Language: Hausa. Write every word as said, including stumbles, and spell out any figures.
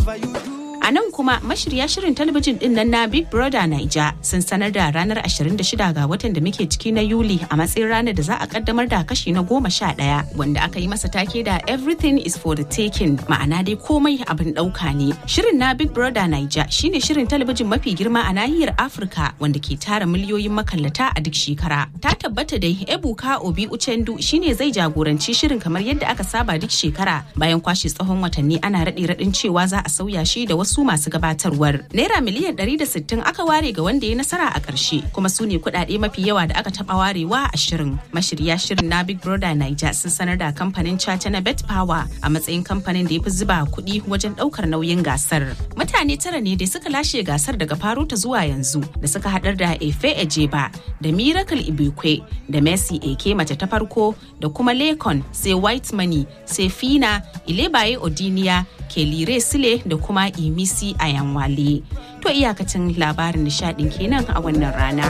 A nan kuma mashirya shirin talabijin din nan na Big Brother Naija sun sanar da ranar ashirin da shida ga watan da muke ciki na Yuli a matsayin ranar da za a kaddamar da kashi na goma sha ɗaya wanda aka yi masa take da Everything is for the taking, ma'ana dai komai abin ɗauka ne. Shirin na Big Brother Naija shine shirin talabijin mafi girma a nahiyar Afirka wanda ke tara miliyoyin makallata a duk shekara. Ta tabbata dai Ebuka Obi Uchendu shine zai jagoranci shirin kamar yadda aka saba duk shekara bayan kwashe tsawon watanni ana raɗe-raɗin cewa za a sauya shi da wasu masu gabatarwar. Naira miliyan ɗari da sittin aka ware ga wanda ya nasara a ƙarshe, kuma su ne kuɗaɗe mafi yawa da aka taɓa warewa a shirin. Mashirya shirin na Big Brother Naija sun sanar da kamfanin Chacha na Bet Power a matsayin kamfanin da ya fi zuba kuɗi wajen ɗaukar nauyin gasar. Mutane tara ne da suka lashe gasar daga faro ta zuwa yanzu, da suka haɗar da Efe Ejeba, da Miracle Ibukwe, da Messi Eke mace ta farko, da kuma Lekon, sai White Money, sai Fina, Ilebaye Odiniya, Kelire Sile da kuma Imisi Ayanwale. To iyakacin labarin nishadin kenan a wannan rana.